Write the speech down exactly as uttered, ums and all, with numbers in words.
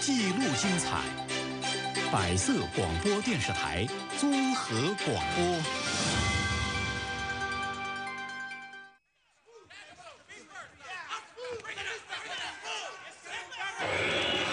记录精彩。百色广播电视台综合广播。